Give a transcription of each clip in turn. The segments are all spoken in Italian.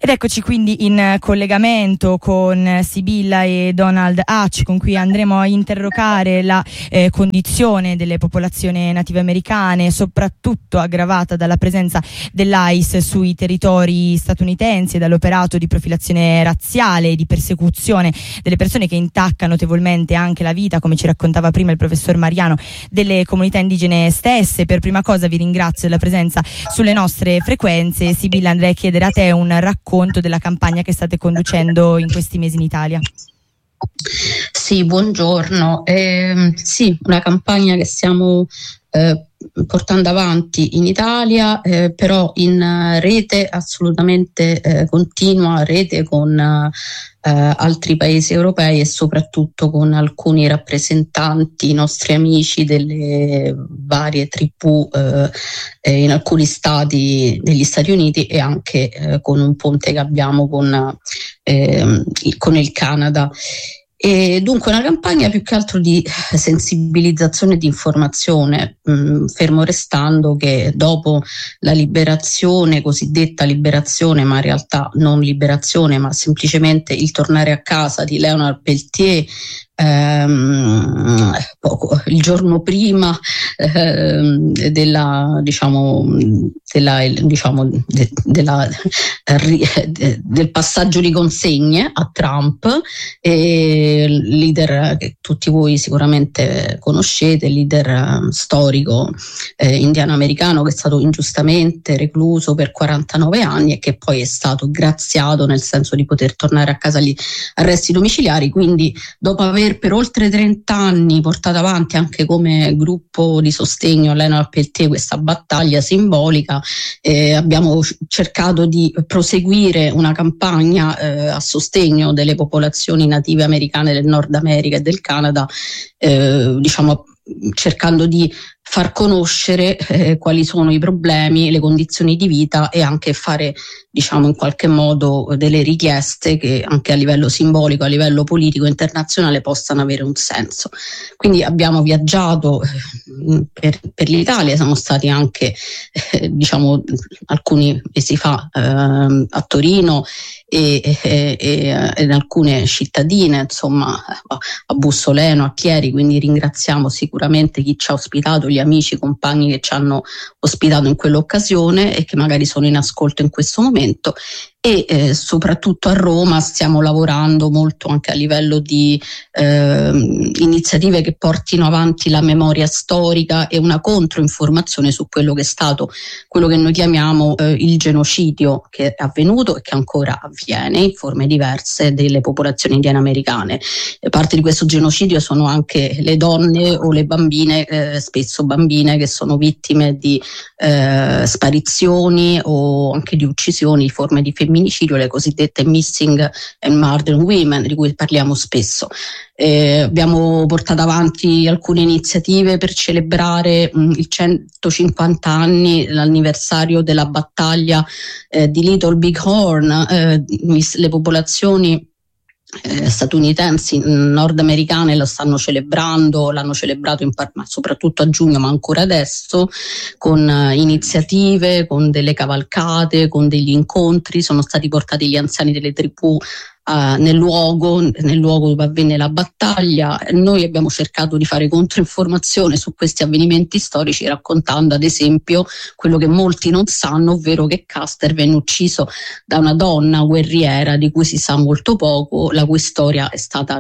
Ed eccoci quindi in collegamento con Sibilla e Donald Hatch, con cui andremo a interrogare la condizione delle popolazioni native americane, soprattutto aggravata dalla presenza dell'ICE sui territori statunitensi e dall'operato di profilazione razziale e di persecuzione delle persone che intacca notevolmente anche la vita, come ci raccontava prima il professor Mariano, delle comunità indigene stesse. Per prima cosa vi ringrazio della presenza sulle nostre frequenze. Sibilla, andrei a chiedere a te un racconto della campagna che state conducendo in questi mesi in Italia. Sì, buongiorno. Sì, una campagna che stiamo portando avanti in Italia, però in rete assolutamente continua, rete con altri paesi europei e soprattutto con alcuni rappresentanti, nostri amici delle varie tribù in alcuni stati degli Stati Uniti e anche con un ponte che abbiamo con il Canada. E dunque una campagna più che altro di sensibilizzazione e di informazione, fermo restando che dopo la liberazione, cosiddetta liberazione, ma in realtà non liberazione, ma semplicemente il tornare a casa di Leonard Peltier, il giorno prima del passaggio di consegne a Trump, leader che tutti voi sicuramente conoscete, leader storico indiano-americano che è stato ingiustamente recluso per 49 anni e che poi è stato graziato nel senso di poter tornare a casa agli arresti domiciliari. Quindi dopo aver per oltre 30 anni portato avanti anche come gruppo di sostegno a Leonard Peltier questa battaglia simbolica, abbiamo cercato di proseguire una campagna a sostegno delle popolazioni native americane del Nord America e del Canada, cercando di far conoscere quali sono i problemi, le condizioni di vita e anche fare in qualche modo delle richieste che anche a livello simbolico, a livello politico internazionale possano avere un senso. Quindi abbiamo viaggiato per l'Italia, siamo stati anche alcuni mesi fa a Torino e in alcune cittadine, insomma a Bussoleno, a Chieri, quindi ringraziamo sicuramente chi ci ha ospitato, gli amici, compagni che ci hanno ospitato in quell'occasione e che magari sono in ascolto in questo momento. E soprattutto a Roma stiamo lavorando molto anche a livello di iniziative che portino avanti la memoria storica e una controinformazione su quello che è stato, quello che noi chiamiamo il genocidio che è avvenuto e che ancora avviene in forme diverse delle popolazioni indiane americane. Parte di questo genocidio sono anche le donne o le bambine, spesso bambine che sono vittime di sparizioni o anche di uccisioni, forme di femminicidio, le cosiddette missing and murdered women, di cui parliamo spesso. Abbiamo portato avanti alcune iniziative per celebrare i 150 anni, l'anniversario della battaglia di Little Big Horn. Le popolazioni statunitensi nordamericane lo stanno celebrando, l'hanno celebrato ma soprattutto a giugno, ma ancora adesso, con iniziative, con delle cavalcate, con degli incontri. Sono stati portati gli anziani delle tribù nel luogo dove avvenne la battaglia. Noi abbiamo cercato di fare controinformazione su questi avvenimenti storici, raccontando ad esempio quello che molti non sanno, ovvero che Custer venne ucciso da una donna guerriera di cui si sa molto poco, la cui storia è stata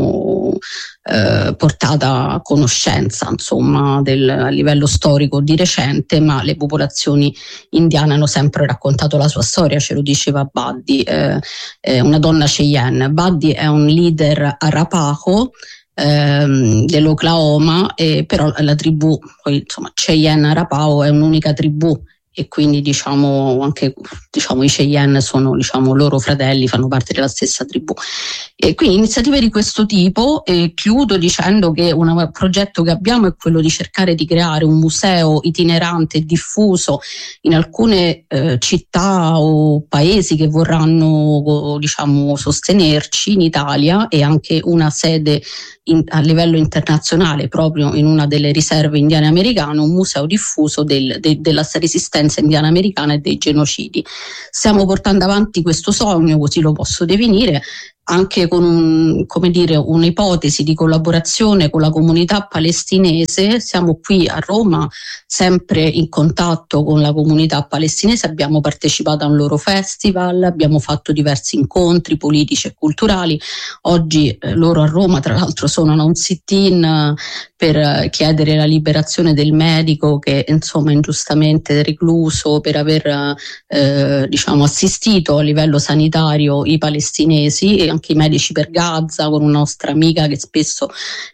portata a conoscenza a livello storico di recente, ma le popolazioni indiane hanno sempre raccontato la sua storia. Ce lo diceva Buddy, una donna Cheyenne. Buddy è un leader Arapaho dell'Oklahoma, però la tribù Cheyenne Arapaho è un'unica tribù e quindi anche i Cheyenne sono loro fratelli, fanno parte della stessa tribù. E quindi iniziative di questo tipo. Chiudo dicendo che un progetto che abbiamo è quello di cercare di creare un museo itinerante e diffuso in alcune città o paesi che vorranno sostenerci in Italia, e anche una sede a livello internazionale, proprio in una delle riserve indiane americane, un museo diffuso della resistenza indiana americana e dei genocidi. Stiamo portando avanti questo sogno, così lo posso definire, anche con un'ipotesi di collaborazione con la comunità palestinese. Siamo qui a Roma, sempre in contatto con la comunità palestinese, abbiamo partecipato a un loro festival, abbiamo fatto diversi incontri politici e culturali. Oggi loro a Roma, tra l'altro, sono a un sit-in per chiedere la liberazione del medico che insomma ingiustamente recluso per aver assistito a livello sanitario i palestinesi e anche i medici per Gaza, con una nostra amica che spesso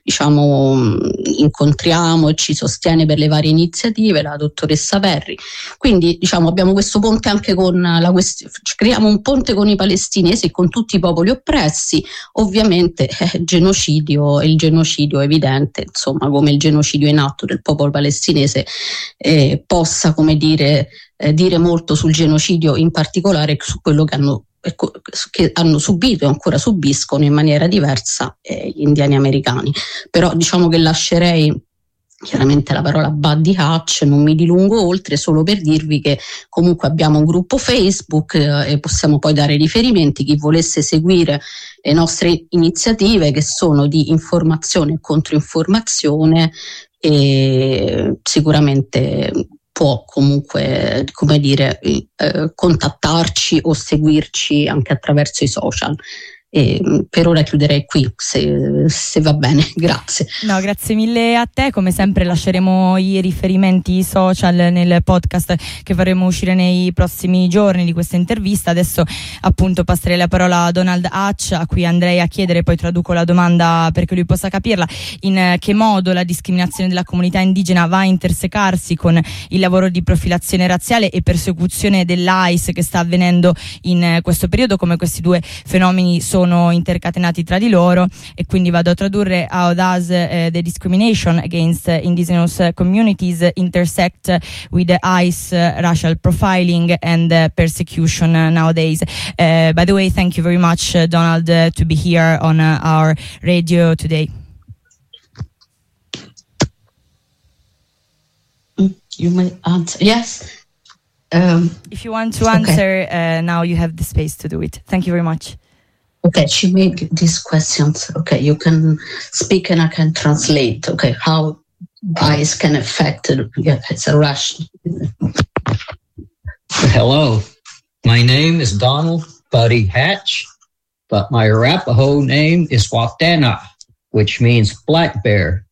incontriamo e ci sostiene per le varie iniziative, la dottoressa Perri. Quindi abbiamo questo ponte anche con creiamo un ponte con i palestinesi e con tutti i popoli oppressi. Ovviamente il genocidio è evidente, insomma, come il genocidio in atto del popolo palestinese possa dire molto sul genocidio, in particolare su quello che hanno subito e ancora subiscono in maniera diversa gli indiani americani. Però che lascerei chiaramente la parola Buddy Hatch, non mi dilungo oltre, solo per dirvi che comunque abbiamo un gruppo Facebook e possiamo poi dare riferimenti. Chi volesse seguire le nostre iniziative, che sono di informazione e controinformazione, e sicuramente può comunque contattarci o seguirci anche attraverso i social. E per ora chiuderei qui, se va bene. Grazie. No, grazie mille a te. Come sempre lasceremo i riferimenti social nel podcast che faremo uscire nei prossimi giorni di questa intervista. Adesso appunto passerei la parola a Donald Hatch, a cui andrei a chiedere, poi traduco la domanda perché lui possa capirla, in che modo la discriminazione della comunità indigena va a intersecarsi con il lavoro di profilazione razziale e persecuzione dell'ICE che sta avvenendo in questo periodo, come questi due fenomeni sono intercatenati tra di loro. E quindi vado a tradurre: how does the discrimination against indigenous communities intersect with the ICE racial profiling and persecution nowadays? By the way, thank you very much, Donald, to be here on our radio today. You may answer. Yes. If you want to answer, now you have the space to do it. Thank you very much. Okay, she made these questions. Okay, you can speak and I can translate. Okay, how ICE can affect it's a rush. Hello, my name is Donald Buddy Hatch, but my Arapaho name is Watena, which means black bear.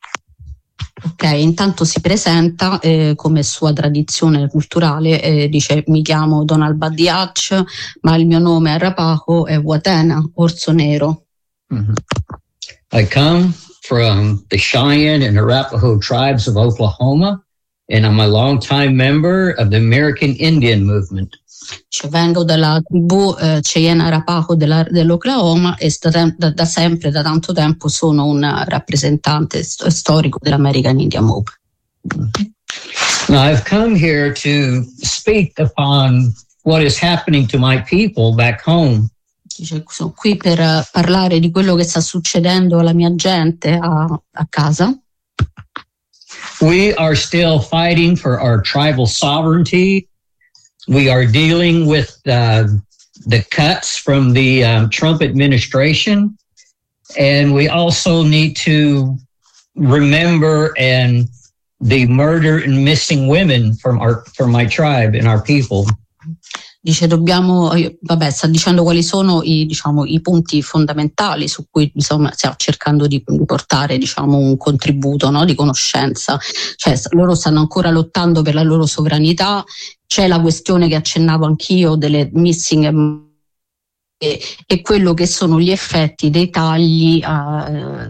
Ok, intanto si presenta come sua tradizione culturale, dice: mi chiamo Donald Buddy Hatch, ma il mio nome Arapaho è Watena, orso nero. Mm-hmm. I come from the Cheyenne and Arapaho tribes of Oklahoma, and I'm a longtime member of the American Indian Movement. Cioè, vengo dalla tribù Cheyenne Arapaho dell'Oklahoma e da sempre, da tanto tempo, sono un rappresentante storico dell'American Indian Movement. Now, I've come here to speak upon what is happening to my people back home. Dice, sono qui per parlare di quello che sta succedendo alla mia gente a casa. We are still fighting for our tribal sovereignty. We are dealing with the cuts from the Trump administration, and we also need to remember the murder and missing women from my tribe and our people. Dice sta dicendo quali sono i punti fondamentali su cui stiamo cercando di portare un contributo, no, di conoscenza. Cioè, loro stanno ancora lottando per la loro sovranità. C'è la questione che accennavo anch'io delle missing e quello che sono gli effetti dei tagli a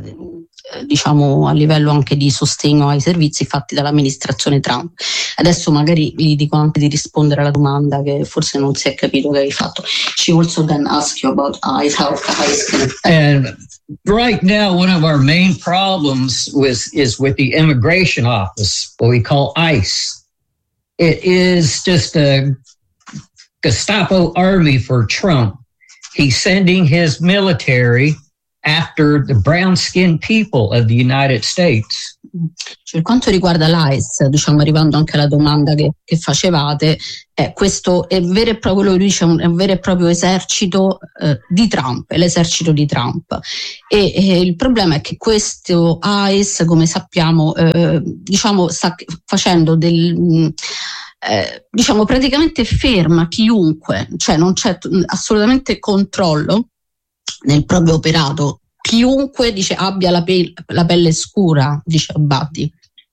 livello anche di sostegno ai servizi fatti dall'amministrazione Trump. Adesso magari vi dico anche di rispondere alla domanda che forse non si è capito che hai fatto. She also then asked you about ICE, how ICE can affect. And right now, one of our main problems is with the immigration office, what we call ICE. It is just a Gestapo army for Trump. He's sending his military after the brown-skinned people of the United States. Per quanto riguarda l'ICE, diciamo, arrivando anche alla domanda che facevate, questo è vero e proprio, lo dice, è un vero e proprio esercito di Trump, è l'esercito di Trump. E il problema è che questo ICE, come sappiamo, diciamo, sta facendo diciamo praticamente ferma chiunque, cioè non c'è assolutamente controllo nel proprio operato. Chiunque dice abbia la pelle scura, dice Buddy.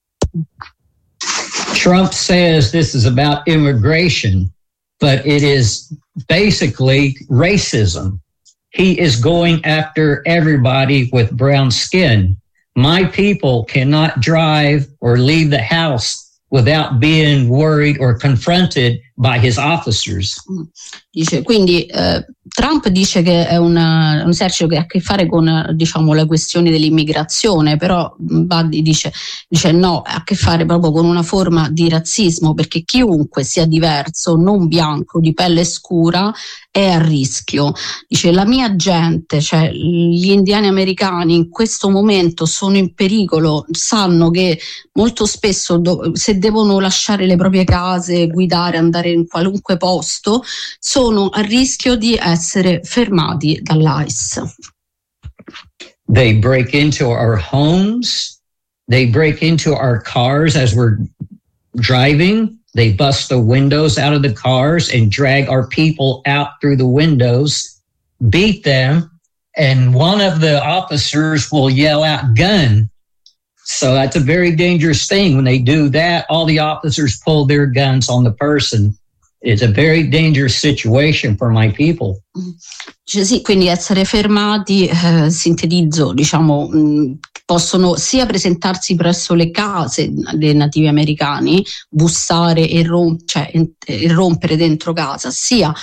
Trump says this is about immigration, but it is basically racism. He is going after everybody with brown skin. My people cannot drive or leave the house without being worried or confronted by his officers. Dice, quindi Trump dice che è un esercito che ha a che fare con, diciamo, la questione dell'immigrazione, però Buddy dice no, ha a che fare proprio con una forma di razzismo, perché chiunque sia diverso, non bianco, di pelle scura, è a rischio. Dice la mia gente, cioè gli indiani americani in questo momento sono in pericolo, sanno che molto spesso se devono lasciare le proprie case, guidare, andare in qualunque posto, sono a rischio di essere fermati dall'ICE. They break into our homes, they break into our cars as we're driving, they bust the windows out of the cars and drag our people out through the windows, beat them, and one of the officers will yell out gun. So that's a very dangerous thing. When they do that, all the officers pull their guns on the person. It's a very dangerous situation for my people. Cioè, sì, quindi essere fermati, sintetizzo, diciamo, possono sia presentarsi presso le case dei nativi americani, bussare e rompere dentro casa, sia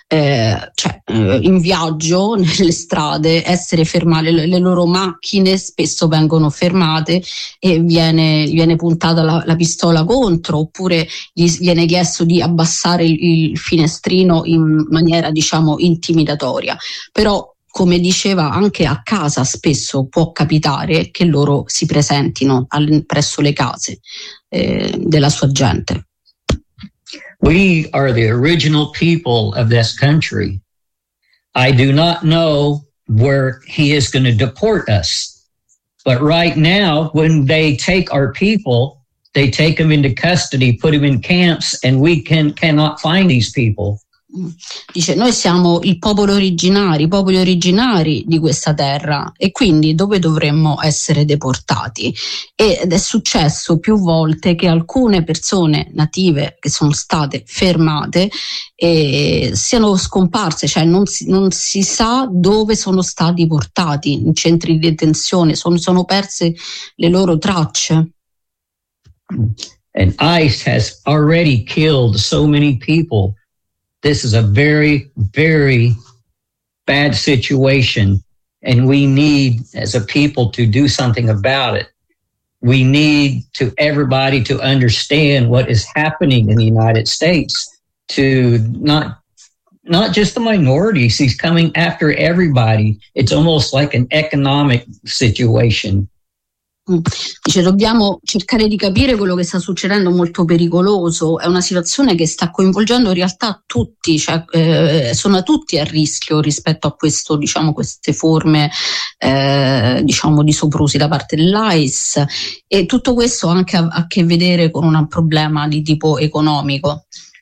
in viaggio nelle strade, essere fermate, le loro macchine spesso vengono fermate e viene puntata la pistola contro, oppure gli viene chiesto di abbassare il finestrino in maniera, diciamo, intimidatoria. Però, come diceva, anche a casa spesso può capitare che loro si presentino presso le case della sua gente. We are the original people of this country. I do not know where he is going to deport us. But right now, when they take our people, they take them into custody, put them in camps, and we cannot find these people. Dice, noi siamo i popoli originari di questa terra, e quindi dove dovremmo essere deportati? Ed è successo più volte che alcune persone native che sono state fermate siano scomparse, cioè non si sa dove sono stati portati in centri di detenzione, sono perse le loro tracce. And ICE has already killed so many people. This is a very, very bad situation, and we need, as a people, to do something about it. We need everybody to understand what is happening in the United States, to not just the minorities. He's coming after everybody. It's almost like an economic situation. Dice, dobbiamo cercare di capire quello che sta succedendo, molto pericoloso, è una situazione che sta coinvolgendo in realtà tutti, cioè sono tutti a rischio rispetto a questo, diciamo, queste forme diciamo di soprusi da parte dell'ICE, e tutto questo anche ha a che vedere con un problema di tipo economico.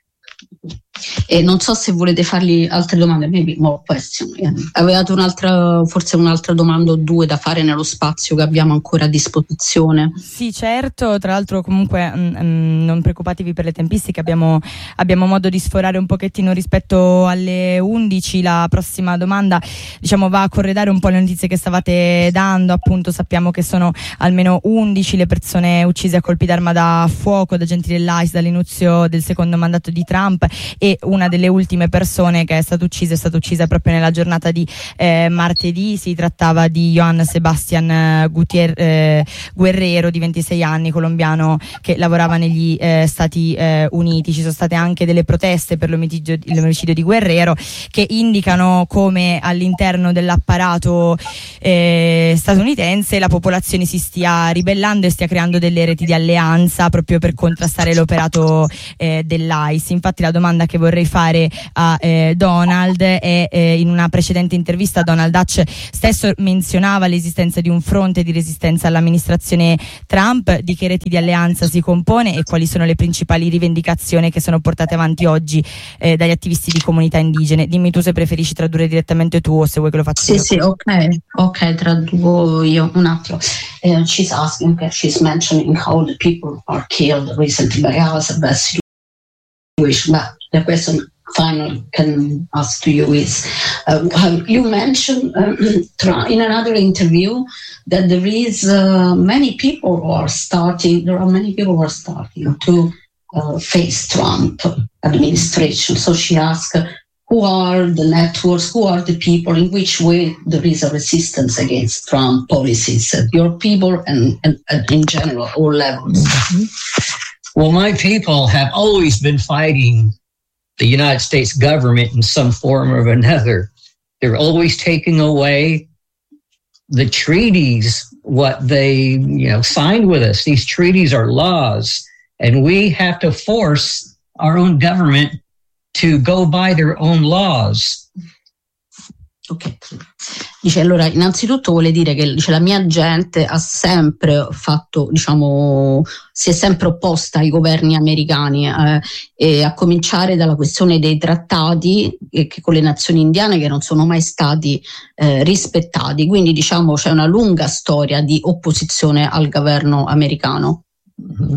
E non so se volete fargli altre domande, maybe more questions. Avevate forse un'altra domanda o due da fare nello spazio che abbiamo ancora a disposizione? Sì, certo, tra l'altro comunque non preoccupatevi per le tempistiche, abbiamo modo di sforare un pochettino rispetto alle 11. La prossima domanda, diciamo, va a corredare un po' le notizie che stavate dando. Appunto, sappiamo che sono almeno 11 le persone uccise a colpi d'arma da fuoco da agenti dell'ICE dall'inizio del secondo mandato di Trump, e una delle ultime persone che è stata uccisa proprio nella giornata di martedì. Si trattava di Joan Sebastian Guerrero, di 26 anni, colombiano, che lavorava negli Stati Uniti. Ci sono state anche delle proteste per l'omicidio di Guerrero, che indicano come all'interno dell'apparato statunitense la popolazione si stia ribellando e stia creando delle reti di alleanza proprio per contrastare l'operato dell'ICE. Infatti la domanda che vorrei fare a Donald è, in una precedente intervista Donald Dutch stesso menzionava l'esistenza di un fronte di resistenza all'amministrazione Trump. Di che reti di alleanza si compone e quali sono le principali rivendicazioni che sono portate avanti oggi dagli attivisti di comunità indigene? Dimmi tu se preferisci tradurre direttamente tu o se vuoi che lo faccia io. Sì, ok, traduco io un attimo. She's asking, she's mentioning how the people are killed recently by us, bad situation, but the question final can ask to you is, you mentioned in another interview that there are many people who are starting to face Trump administration. So she asked, who are the networks, who are the people, in which way there is a resistance against Trump policies, your people and in general, all levels? Mm-hmm. Well, my people have always been fighting the United States government in some form or another. They're always taking away the treaties, what they signed with us. These treaties are laws, and we have to force our own government to go by their own laws. Ok. Dice, allora, innanzitutto vuole dire che la mia gente ha sempre fatto, si è sempre opposta ai governi americani, e a cominciare dalla questione dei trattati che con le nazioni indiane che non sono mai stati rispettati. Quindi c'è una lunga storia di opposizione al governo americano. Mm-hmm.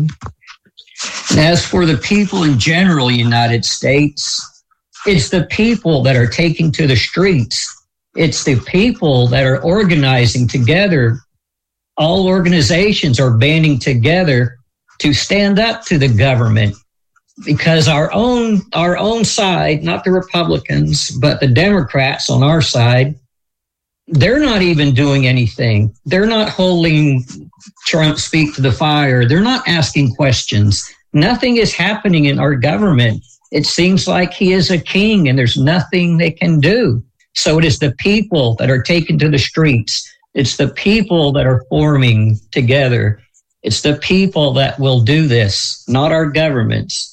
As for the people in general, United States, it's the people that are taking to the streets. It's the people that are organizing together. All organizations are banding together to stand up to the government, because our own side, not the Republicans, but the Democrats on our side, they're not even doing anything. They're not holding Trump speak to the fire. They're not asking questions. Nothing is happening in our government. It seems like he is a king and there's nothing they can do. So it is the people that are taken to the streets. It's the people that are forming together. It's the people that will do this, not our governments.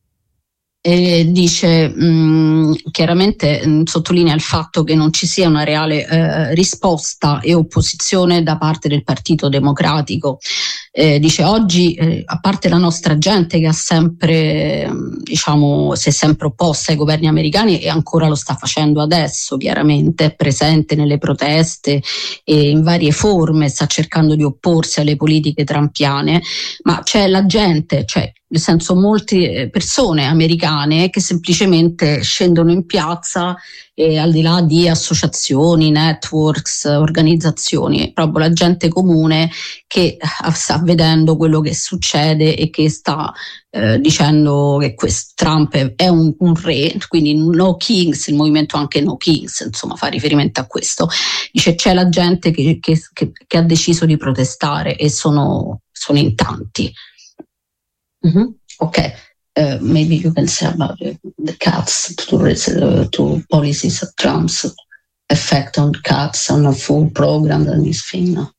E dice chiaramente, sottolinea il fatto che non ci sia una reale risposta e opposizione da parte del Partito Democratico. Dice oggi, a parte la nostra gente che ha sempre, si è sempre opposta ai governi americani e ancora lo sta facendo adesso, chiaramente è presente nelle proteste e in varie forme sta cercando di opporsi alle politiche trumpiane, ma c'è la gente, nel senso molte persone americane che semplicemente scendono in piazza e al di là di associazioni, networks, organizzazioni, proprio la gente comune che sta vedendo quello che succede e che sta dicendo che Trump è un re, quindi no kings, il movimento anche no kings, insomma fa riferimento a questo. Dice c'è la gente che ha deciso di protestare e sono in tanti. Mm-hmm. Okay, maybe you can say about the cuts to policies of Trump's effect on cuts on a full program and this thing. No?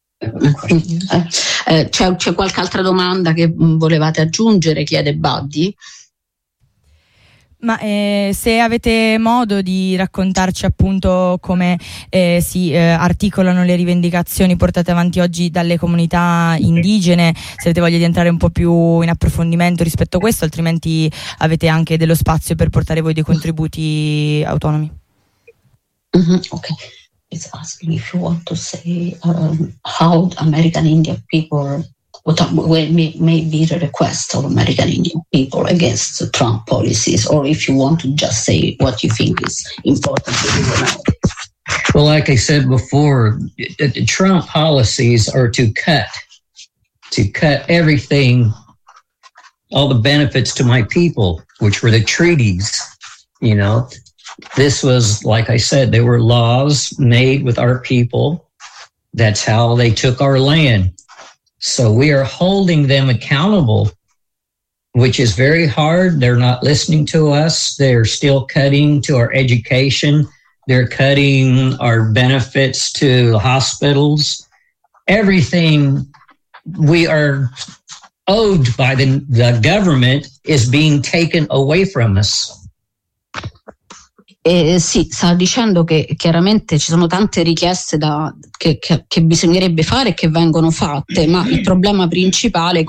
C'è qualche altra domanda che volevate aggiungere? Chiede Buddy. Ma se avete modo di raccontarci appunto come si articolano le rivendicazioni portate avanti oggi dalle comunità indigene, se avete voglia di entrare un po' più in approfondimento rispetto a questo, altrimenti avete anche dello spazio per portare voi dei contributi autonomi. Mm-hmm, okay. It's asking if you want to say how American Indian people, what may be the request of American Indian people against the Trump policies, or if you want to just say what you think is important to do now. Well, like I said before, the Trump policies are to cut everything, all the benefits to my people. which were the treaties. You know, this was, like I said, they were laws made with our people. That's how they took our land. So we are holding them accountable, which is very hard. They're not listening to us. They're still cutting to our education. They're cutting our benefits to hospitals. Everything we are owed by the government is being taken away from us. Sì, sta dicendo che chiaramente ci sono tante richieste che bisognerebbe fare e che vengono fatte, ma il problema principale